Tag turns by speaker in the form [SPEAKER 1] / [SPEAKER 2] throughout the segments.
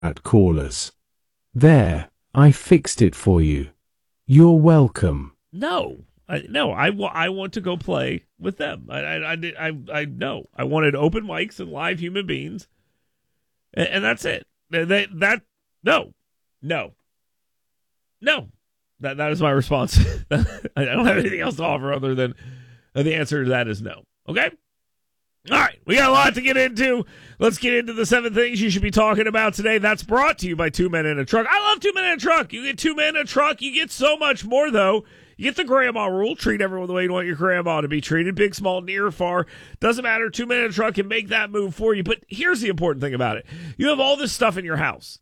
[SPEAKER 1] callers. There, I fixed it for you. You're welcome.
[SPEAKER 2] No, I want to go play with them. I know. I wanted open mics and live human beings, and that's it. No. That is my response. I don't have anything else to offer other than the answer to that is no. Okay? All right, we got a lot to get into. Let's get into the 7 things you should be talking about today. That's brought to you by 2 Men in a Truck. I love 2 Men in a Truck. You get 2 Men in a Truck. You get so much more, though. You get the grandma rule. Treat everyone the way you want your grandma to be treated. Big, small, near, far. Doesn't matter. 2 Men in a Truck can make that move for you. But here's the important thing about it. You have all this stuff in your house.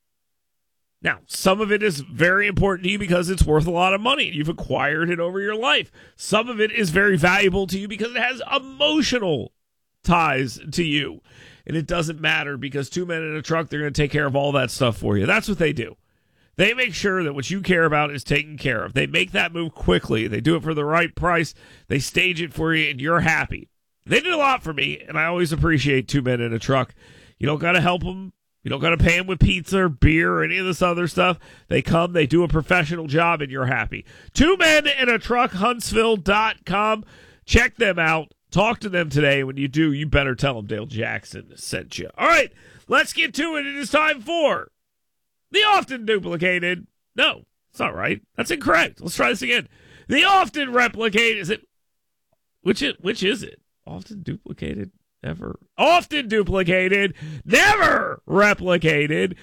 [SPEAKER 2] Now, some of it is very important to you because it's worth a lot of money. You've acquired it over your life. Some of it is very valuable to you because it has emotional ties to you. And it doesn't matter because 2 Men in a Truck, they're going to take care of all that stuff for you. That's what they do. They make sure that what you care about is taken care of. They make that move quickly. They do it for the right price. They stage it for you, and you're happy. They did a lot for me, and I always appreciate 2 Men in a Truck. You don't got to help them. You don't got to pay them with pizza or beer or any of this other stuff. They come, they do a professional job, and you're happy. 2 Men in a Truck, Huntsville.com. Check them out. Talk to them today. When you do, you better tell them Dale Jackson sent you. All right, let's get to it. It is time for the often duplicated. No, it's not right. That's incorrect. Let's try this again. The often replicated. Is it? Which is it? Often duplicated. Never. Often duplicated. Never replicated.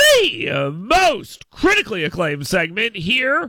[SPEAKER 2] The most critically acclaimed segment here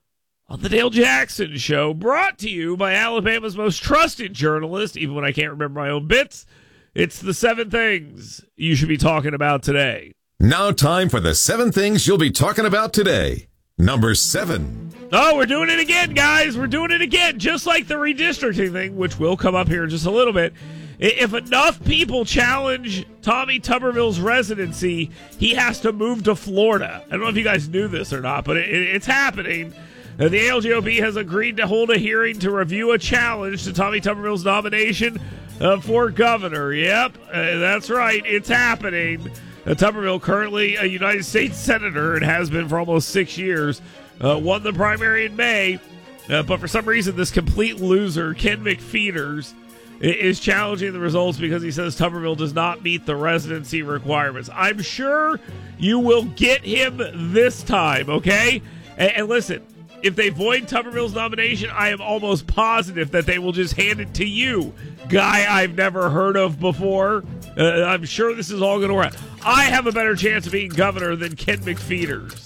[SPEAKER 2] on the Dale Jackson Show, brought to you by Alabama's most trusted journalist, even when I can't remember my own bits. It's the 7 things you should be talking about today.
[SPEAKER 3] Now time for the 7 things you'll be talking about today. Number 7.
[SPEAKER 2] Oh, we're doing it again, guys. We're doing it again, just like the redistricting thing, which will come up here in just a little bit. If enough people challenge Tommy Tuberville's residency, he has to move to Florida. I don't know if you guys knew this or not, but it's happening. The ALJOB has agreed to hold a hearing to review a challenge to Tommy Tuberville's nomination for governor. Yep, that's right. It's happening. Tuberville, currently a United States Senator and has been for almost 6 years, won the primary in May. But for some reason, this complete loser, Ken McFeeters, is challenging the results because he says Tuberville does not meet the residency requirements. I'm sure you will get him this time, okay? And listen, if they void Tuberville's nomination, I am almost positive that they will just hand it to you, guy I've never heard of before. I'm sure this is all going to work. I have a better chance of being governor than Ken McFeeters.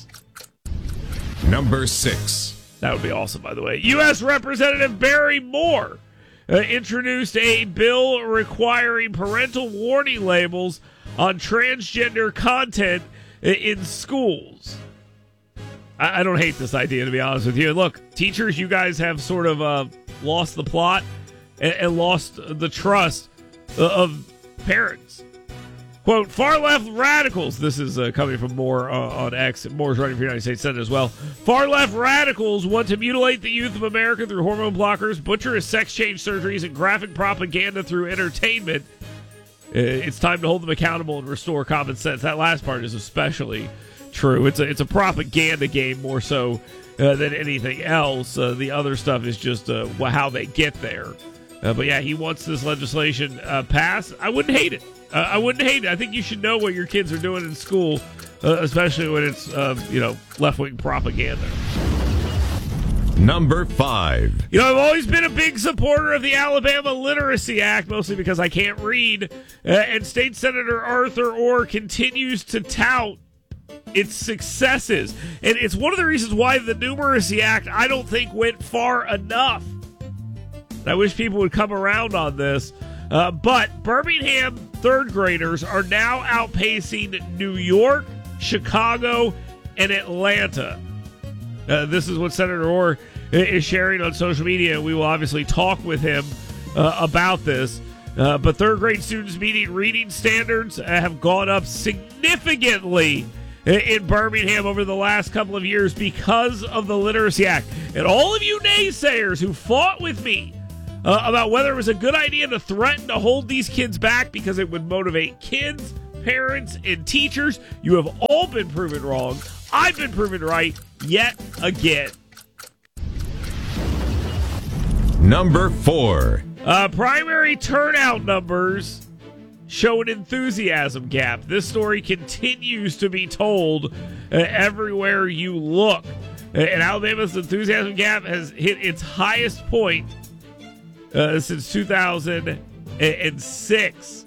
[SPEAKER 3] Number 6.
[SPEAKER 2] That would be awesome, by the way. U.S. Representative Barry Moore introduced a bill requiring parental warning labels on transgender content in schools. I don't hate this idea, to be honest with you. Look, teachers, you guys have sort of lost the plot and lost the trust of parents. Quote, far-left radicals, this is coming from Moore on X. Moore's running for United States Senate as well. Far-left radicals want to mutilate the youth of America through hormone blockers, butcherous sex change surgeries, and graphic propaganda through entertainment. It's time to hold them accountable and restore common sense. That last part is especially true. It's a propaganda game more so than anything else. The other stuff is just how they get there. But yeah, he wants this legislation passed. I wouldn't hate it. I wouldn't hate it. I think you should know what your kids are doing in school, especially when it's left-wing propaganda.
[SPEAKER 3] Number 5.
[SPEAKER 2] I've always been a big supporter of the Alabama Literacy Act, mostly because I can't read. And State Senator Arthur Orr continues to tout its successes. And it's one of the reasons why the Numeracy Act, I don't think, went far enough. I wish people would come around on this. But Birmingham third graders are now outpacing New York, Chicago, and Atlanta. This is what Senator Orr is sharing on social media. We will obviously talk with him about this. But third grade students meeting reading standards have gone up significantly in Birmingham over the last couple of years because of the Literacy Act. And all of you naysayers who fought with me about whether it was a good idea to threaten to hold these kids back because it would motivate kids, parents, and teachers. You have all been proven wrong. I've been proven right yet again.
[SPEAKER 3] Number 4.
[SPEAKER 2] Primary turnout numbers show an enthusiasm gap. This story continues to be told everywhere you look. And Alabama's enthusiasm gap has hit its highest point since 2006.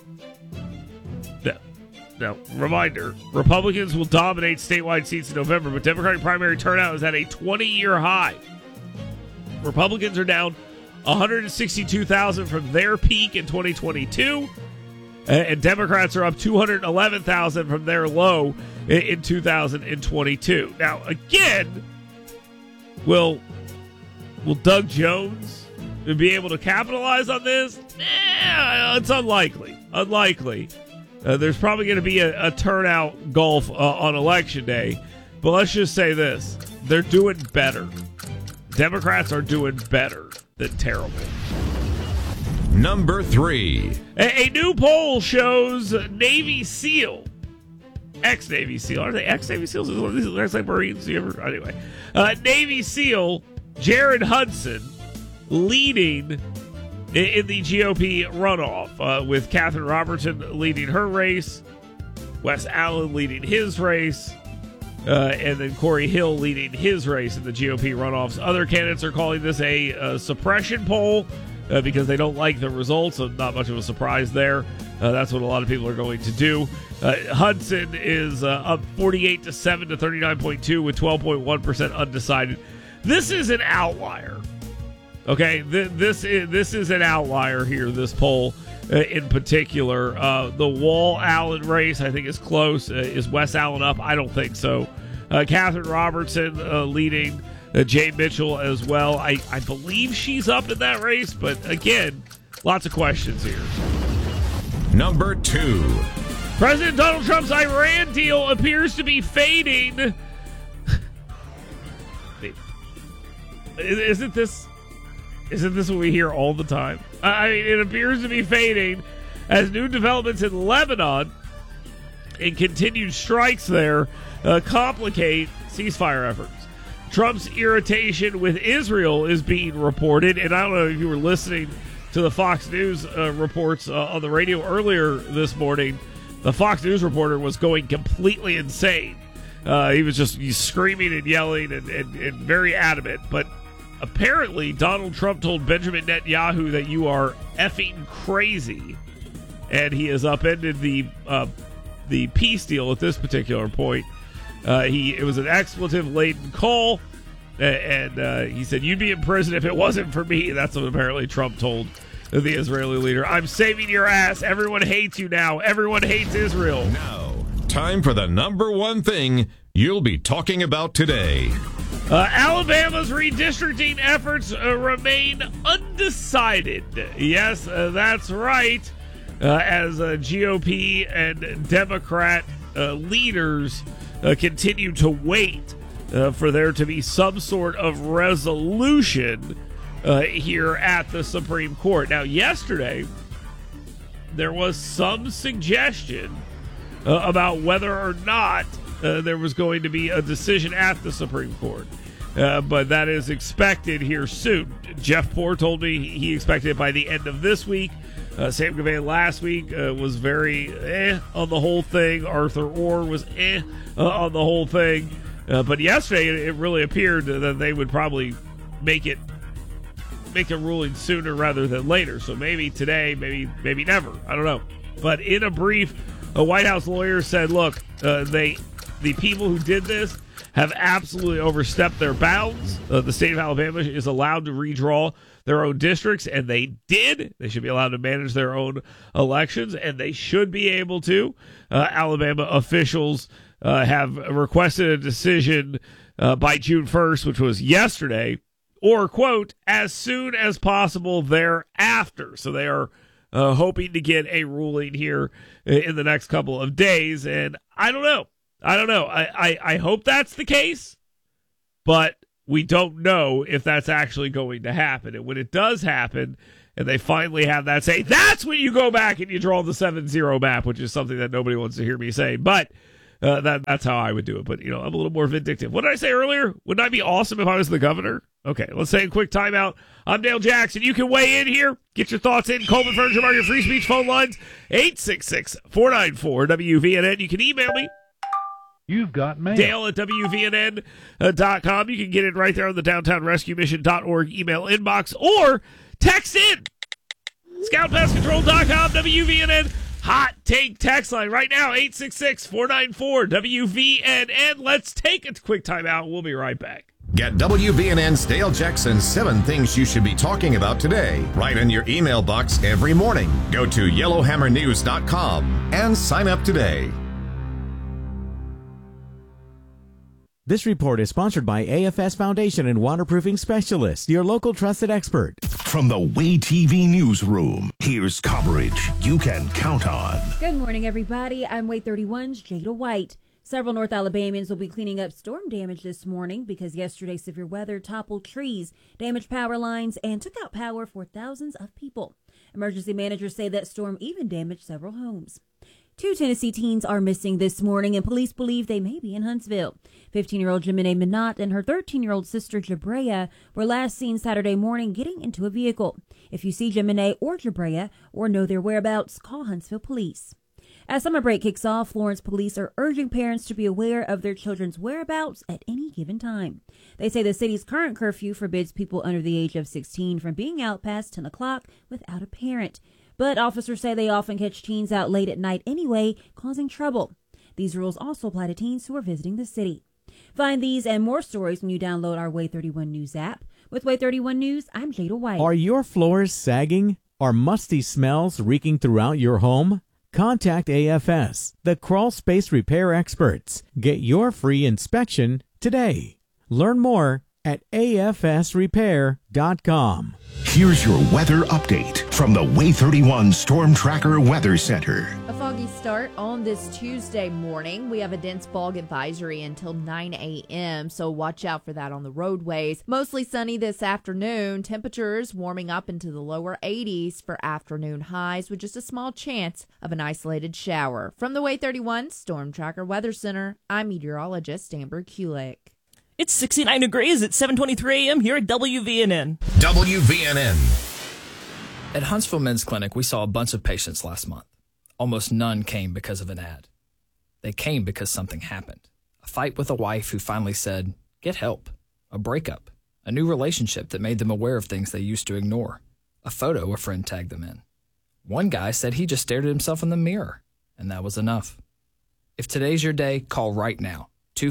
[SPEAKER 2] Now, reminder, Republicans will dominate statewide seats in November, but Democratic primary turnout is at a 20-year high. Republicans are down 162,000 from their peak in 2022, and Democrats are up 211,000 from their low in 2022. Now, again, will Doug Jones be able to capitalize on this? It's unlikely. There's probably going to be a turnout gulf on Election Day, but let's just say this. They're doing better. Democrats are doing better than terrible.
[SPEAKER 3] Number 3.
[SPEAKER 2] A new poll shows Navy SEAL, ex-Navy SEAL, are they ex-Navy SEALs? These are like Marines. Anyway, Navy SEAL Jared Hudson leading in the GOP runoff, with Catherine Robertson leading her race, Wes Allen leading his race, and then Corey Hill leading his race in the GOP runoffs. Other candidates are calling this a suppression poll because they don't like the results, so not much of a surprise there. That's what a lot of people are going to do. Hudson is up 48-7 to 39.2 with 12.1% undecided. This is an outlier. Okay, this is an outlier here, this poll in particular. The Wall-Allen race, I think, is close. Is Wes Allen up? I don't think so. Catherine Robertson leading Jay Mitchell as well. I believe she's up in that race, but again, lots of questions here.
[SPEAKER 3] Number 2.
[SPEAKER 2] President Donald Trump's Iran deal appears to be fading. Isn't this what we hear all the time? I mean, it appears to be fading as new developments in Lebanon and continued strikes there complicate ceasefire efforts. Trump's irritation with Israel is being reported, and I don't know if you were listening to the Fox News reports on the radio earlier this morning. The Fox News reporter was going completely insane. He was just screaming and yelling and very adamant, but apparently, Donald Trump told Benjamin Netanyahu that you are effing crazy, and he has upended the peace deal at this particular point. It was an expletive-laden call, and he said, "You'd be in prison if it wasn't for me." That's what apparently Trump told the Israeli leader. "I'm saving your ass. Everyone hates you now. Everyone hates Israel."
[SPEAKER 3] Now, time for the number 1 thing you'll be talking about today.
[SPEAKER 2] Alabama's redistricting efforts remain undecided. Yes, that's right. As GOP and Democrat leaders continue to wait for there to be some sort of resolution here at the Supreme Court. Now, yesterday, there was some suggestion about whether or not there was going to be a decision at the Supreme Court. But that is expected here soon. Jeff Poore told me he expected it by the end of this week. Sam Gavin last week was very on the whole thing. Arthur Orr was on the whole thing. But yesterday it really appeared that they would probably make a ruling sooner rather than later. So maybe today, maybe never. I don't know. But in a brief, a White House lawyer said, look, the people who did this have absolutely overstepped their bounds. The state of Alabama is allowed to redraw their own districts, and they did. They should be allowed to manage their own elections, and they should be able to. Alabama officials have requested a decision by June 1st, which was yesterday, or, quote, as soon as possible thereafter. So they are hoping to get a ruling here in the next couple of days, and I don't know. I hope that's the case, but we don't know if that's actually going to happen. And when it does happen, and they finally have that say, that's when you go back and you draw the 7-0 map, which is something that nobody wants to hear me say. But that's how I would do it. But, I'm a little more vindictive. What did I say earlier? Wouldn't I be awesome if I was the governor? Okay, let's take a quick timeout. I'm Dale Jackson. You can weigh in here. Get your thoughts in. Coleman Furniture Market free speech phone lines, 866-494-WVNN. You can email me.
[SPEAKER 4] You've got mail.
[SPEAKER 2] Dale at WVNN.com. You can get it right there on the downtownrescuemission.org email inbox or text in. ScoutPestControl.com, WVNN Hot Take text line right now, 866-494-WVNN. Let's take a quick time out. We'll be right back.
[SPEAKER 3] Get WVNN's Dale Jackson 7 Things You Should Be Talking About Today right in your email box every morning. Go to yellowhammernews.com and sign up today.
[SPEAKER 5] This report is sponsored by AFS Foundation and Waterproofing Specialists, your local trusted expert.
[SPEAKER 6] From the Way TV newsroom, here's coverage you can count on.
[SPEAKER 7] Good morning, everybody. I'm Way 31's Jada White. Several North Alabamians will be cleaning up storm damage this morning because yesterday's severe weather toppled trees, damaged power lines, and took out power for thousands of people. Emergency managers say that storm even damaged several homes. 2 Tennessee teens are missing this morning, and police believe they may be in Huntsville. 15-year-old Jemine Minot and her 13-year-old sister Jabrea were last seen Saturday morning getting into a vehicle. If you see Jemine or Jabrea or know their whereabouts, call Huntsville Police. As summer break kicks off, Florence police are urging parents to be aware of their children's whereabouts at any given time. They say the city's current curfew forbids people under the age of 16 from being out past 10 o'clock without a parent. But officers say they often catch teens out late at night anyway, causing trouble. These rules also apply to teens who are visiting the city. Find these and more stories when you download our Way 31 News app. With Way 31 News, I'm Jada White.
[SPEAKER 5] Are your floors sagging? Are musty smells reeking throughout your home? Contact AFS, the crawl space repair experts. Get your free inspection today. Learn more at afsrepair.com.
[SPEAKER 6] Here's your weather update from the Way 31 Storm Tracker Weather Center.
[SPEAKER 8] A foggy start on this Tuesday morning. We have a dense fog advisory until 9 a.m., so watch out for that on the roadways. Mostly sunny this afternoon. Temperatures warming up into the lower 80s for afternoon highs with just a small chance of an isolated shower. From the Way 31 Storm Tracker Weather Center, I'm meteorologist Amber Kulik.
[SPEAKER 9] It's 69 degrees at 7:23 a.m. here at WVNN.
[SPEAKER 3] WVNN.
[SPEAKER 10] At Huntsville Men's Clinic, we saw a bunch of patients last month. Almost none came because of an ad. They came because something happened. A fight with a wife who finally said, get help. A breakup. A new relationship that made them aware of things they used to ignore. A photo a friend tagged them in. One guy said he just stared at himself in the mirror, and that was enough. If today's your day, call right now.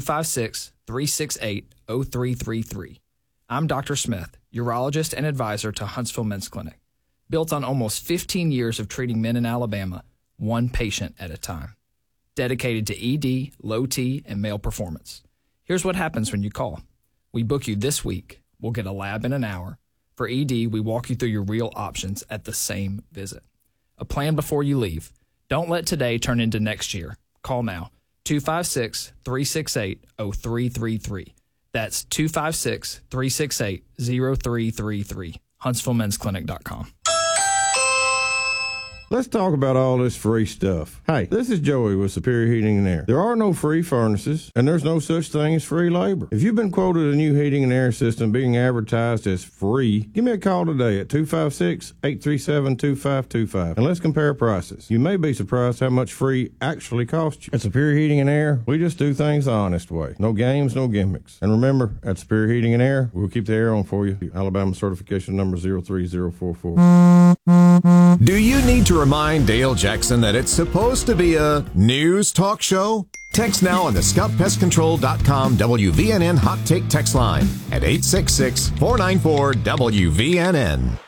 [SPEAKER 10] 256-368-0333. I'm Dr. Smith, urologist and advisor to Huntsville Men's Clinic. Built on almost 15 years of treating men in Alabama, one patient at a time. Dedicated to ED, low T, and male performance. Here's what happens when you call. We book you this week. We'll get a lab in an hour. For ED, we walk you through your real options at the same visit. A plan before you leave. Don't let today turn into next year. Call now. 256-368-0333. That's 256-368-0333. HuntsvilleMen'sClinic.com.
[SPEAKER 11] Let's talk about all this free stuff. Hey, this is Joey with Superior Heating and Air. There are no free furnaces, and there's no such thing as free labor. If you've been quoted a new heating and air system being advertised as free, give me a call today at 256-837-2525, and let's compare prices. You may be surprised how much free actually costs you. At Superior Heating and Air, we just do things the honest way. No games, no gimmicks. And remember, at Superior Heating and Air, we'll keep the air on for you. Alabama certification number 03044.
[SPEAKER 3] Do you need to remind Dale Jackson that it's supposed to be a news talk show? Text now on the ScoutPestControl.com WVNN Hot Take text line at 866-494-WVNN.